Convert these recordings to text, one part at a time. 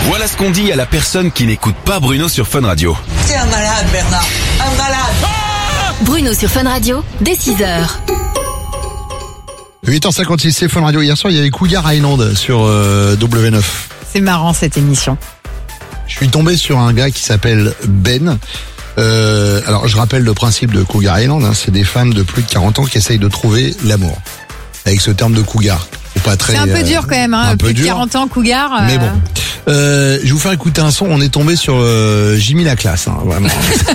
Voilà ce qu'on dit à la personne qui n'écoute pas Bruno sur Fun Radio. C'est un malade, Bernard. Un malade. Bruno sur Fun Radio, dès 6h. 8h56, c'est Fun Radio. Hier soir, il y avait Cougar Island sur W9. C'est marrant cette émission. Je suis tombé sur un gars qui s'appelle Ben. Alors, je rappelle le principe de Cougar Island. C'est des femmes de plus de 40 ans qui essayent de trouver l'amour. Avec ce terme de cougar. C'est un peu dur quand même, hein. Plus de 40 ans, cougar. Mais bon. Je vais vous faire écouter un son. On est tombé sur Jimmy la classe, hein, vraiment.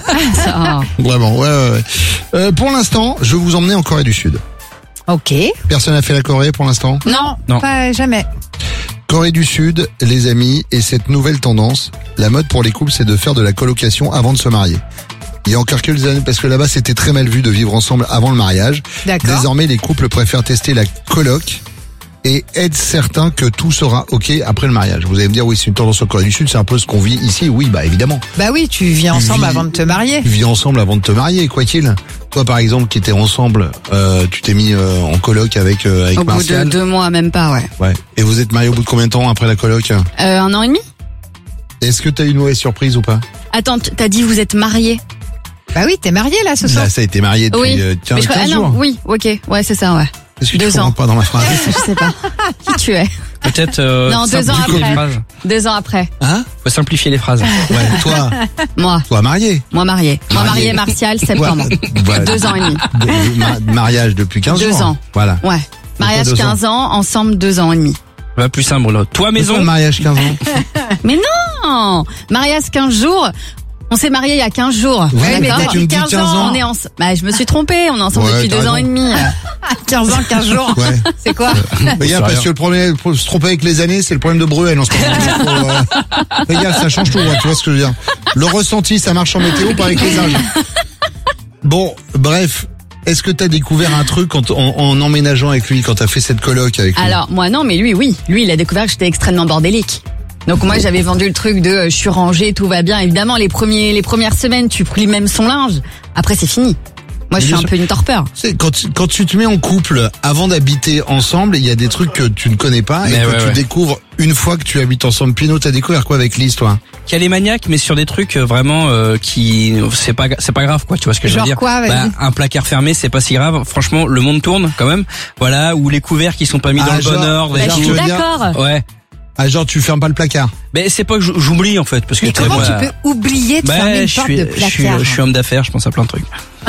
Vraiment, ouais. Pour l'instant, je vais vous emmener en Corée du Sud. Ok. Personne n'a fait la Corée pour l'instant ? Non, pas jamais. Corée du Sud, les amis, et cette nouvelle tendance, la mode pour les couples, c'est de faire de la colocation avant de se marier. Il y a encore quelques années, parce que là-bas, c'était très mal vu de vivre ensemble avant le mariage. D'accord. Désormais, les couples préfèrent tester la coloc et être certain que tout sera ok après le mariage. Vous allez me dire, oui, c'est une tendance en Corée du Sud, c'est un peu ce qu'on vit ici. Oui, bah évidemment. Bah oui, tu vis ensemble avant de te marier. Tu vis ensemble avant de te marier, quoi qu'il. Toi, par exemple, qui étais ensemble, tu t'es mis en coloc avec Au Martial. bout de 2 mois, même pas, ouais. Ouais. Et vous êtes mariés au bout de combien de temps après la coloc ? 1 an et demi. Est-ce que t'as eu une mauvaise surprise ou pas ? Attends, t'as dit vous êtes mariés? Bah oui, t'es marié là ce soir. Là, ça a été marié depuis Oui. 15 jours. Non, oui, ok, ouais, c'est ça, ouais. Est-ce que tu 2 ans. comprends pas dans ma phrase ? Je sais pas. Qui tu es? Peut-être Non, 2 ans simplifier les après. phrases. 2 ans après. Hein ? Faut simplifier les phrases. Ouais, toi marié. Moi marié. Moi marié, Martial, septembre. Voilà. 2 ans et demi. Mariage depuis 15 jours. 2 ans. Voilà. Ouais. Mariage 2 ans. 15 ans, ensemble 2 ans et demi. Va plus simple, Bruno. Toi, Pourquoi maison. le mariage 15 ans. Mais non! Mariage 15 jours. On s'est mariés il y a 15 jours. Ouais, mais D'accord. tu me dis 15 ans. On est bah, je me suis trompée. On est ensemble Ouais, depuis t'as 2 ans raison. et demi. 15 ans, 15 jours. Ouais. C'est quoi? Regarde, parce que le problème, pour se tromper avec les années, c'est le problème de Bruel en ce moment. Regarde, ça change tout, hein, tu vois ce que je veux dire. Le ressenti, ça marche en météo, pas avec les âges. Bon, bref. Est-ce que t'as découvert un truc en emménageant avec lui, quand t'as fait cette coloc avec lui? Alors, moi non, mais lui, oui. Lui, il a découvert que j'étais extrêmement bordélique. Donc moi, j'avais vendu le truc de je suis rangée, tout va bien. Évidemment, les premières semaines, tu plies même son linge. Après, c'est fini. Moi, je suis un peu une torpeur. C'est quand tu te mets en couple avant d'habiter ensemble, il y a des trucs que tu ne connais pas et Mais que ouais, tu découvres une fois que tu habites ensemble. Pino, t'as découvert quoi avec Lise, toi? Qu'il y a les maniaques, mais sur des trucs vraiment qui c'est pas grave, quoi. Tu vois ce que je veux Genre dire? quoi, vas-y. Un placard fermé, c'est pas si grave. Franchement, le monde tourne quand même. Voilà, ou les couverts qui sont pas mis dans le genre- bon ordre. Bah, et Je genre, tout. suis tu veux dire- d'accord. Ouais. Ah, genre, tu fermes pas le placard. Mais c'est pas que j'oublie en fait, parce que Mais comment moi, tu peux oublier de fermer une porte de placard? je suis homme d'affaires, je pense à plein de trucs.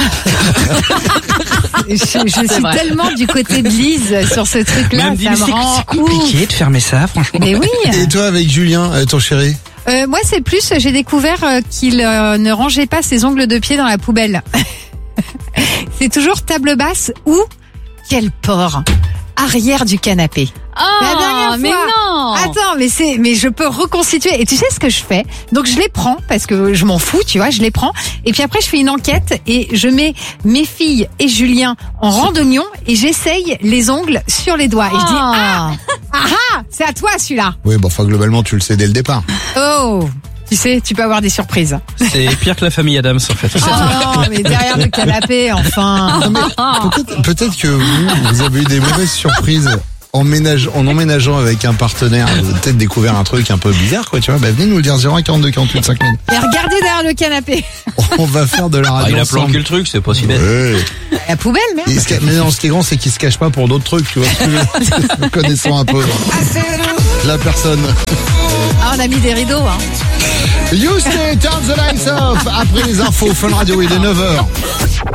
Je suis vrai. tellement du côté de Lise sur ce truc-là, Même dit, ça mais me rend c'est compliqué de fermer ça, franchement. Mais oui. Et toi, avec Julien, ton chéri? Moi, c'est plus, j'ai découvert qu'il ne rangeait pas ses ongles de pied dans la poubelle. C'est toujours table basse ou, quel porc, arrière du canapé. La dernière Oh, mais fois. non! Attends, mais je peux reconstituer. Et tu sais ce que je fais? Donc je les prends parce que je m'en fous, tu vois, je les prends. Et puis après je fais une enquête et je mets mes filles et Julien en randonnion et j'essaye les ongles sur les doigts. Et je dis c'est à toi celui-là. Oui, bon, enfin, globalement, tu le sais dès le départ. Oh, tu sais, tu peux avoir des surprises. C'est pire que la famille Adams en fait. Oh non, mais derrière le canapé, enfin. Non, mais peut-être que vous avez eu des mauvaises surprises en emménageant avec un partenaire. Vous avez peut-être découvert un truc un peu bizarre, quoi, tu vois. Bah, venez nous le dire, 01 42 48 5000. Et regardez derrière le canapé. On va faire de la Ah, radio il a ensemble. planqué le truc, c'est pas si bête. Ouais. La poubelle, merde. Mais non, ce qui est grand, c'est qu'il se cache pas pour d'autres trucs, tu vois. Me connaissant un peu la personne. Ah, on a mis des rideaux, hein. You stay, turn the lights off. Après les infos, Fun Radio, il est 9h.